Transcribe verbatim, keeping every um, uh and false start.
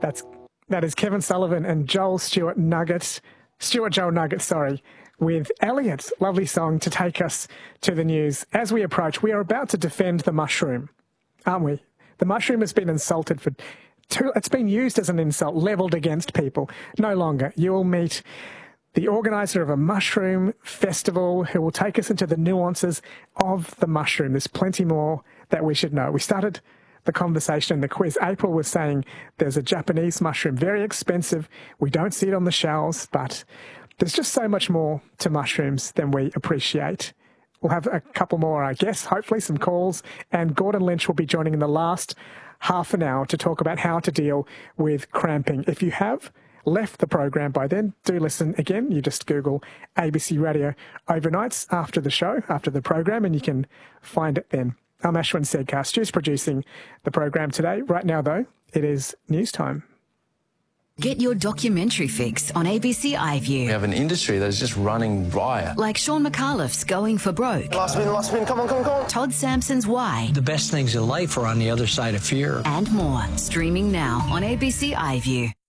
That's that is Kevin Sullivan and Joel Stewart Nugget, Stuart Joel Nugget, sorry, with Elliot's lovely song to take us to the news. As we approach, we are about to defend the mushroom, aren't we? The mushroom has been insulted for two, it's been used as an insult, levelled against people. No longer. You will meet the organiser of a mushroom festival who will take us into the nuances of the mushroom. There's plenty more that we should know. We started the conversation in the quiz. April was saying there's a Japanese mushroom, very expensive. We don't see it on the shelves, but there's just so much more to mushrooms than we appreciate. We'll have a couple more, I guess, hopefully some calls. And Gordon Lynch will be joining in the last half an hour to talk about how to deal with cramping. If you have left the program by then, do listen again. You just Google A B C Radio Overnights after the show, after the program, and you can find it then. I'm Ashwin Sedkar. Stu's producing the program today. Right now, though, it is news time. Get your documentary fix on A B C iView. We have an industry that is just running riot. Like Sean McAuliffe's Going for Broke. Last win, last win, come on, come on, come on. Todd Sampson's Why. The best things in life are on the other side of fear. And more. Streaming now on A B C iView.